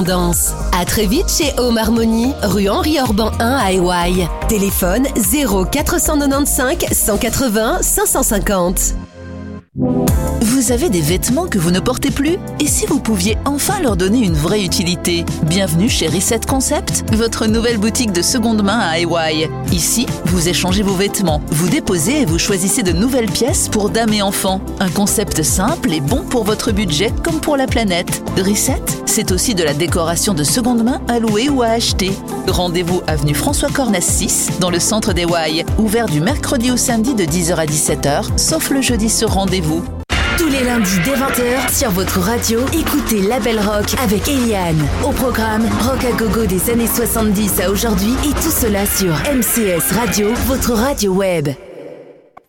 Danse. À très vite chez Home Harmony, rue Henri Orban 1 à Hawaï. Téléphone 0 495 180 550. Vous avez des vêtements que vous ne portez plus? Et si vous pouviez enfin leur donner une vraie utilité? Bienvenue chez Reset Concept, votre nouvelle boutique de seconde main à Hawaï. Ici, vous échangez vos vêtements, vous déposez et vous choisissez de nouvelles pièces pour dames et enfants. Un concept simple et bon pour votre budget comme pour la planète. Reset, c'est aussi de la décoration de seconde main à louer ou à acheter. Rendez-vous avenue François Cornas 6, dans le centre d'Hawaï. Ouvert du mercredi au samedi de 10h à 17h, sauf le jeudi sur rendez-vous. Tous les lundis dès 20h sur votre radio, écoutez Label Rock avec Eliane. Au programme, rock à gogo des années 70 à aujourd'hui et tout cela sur MCS Radio, votre radio web.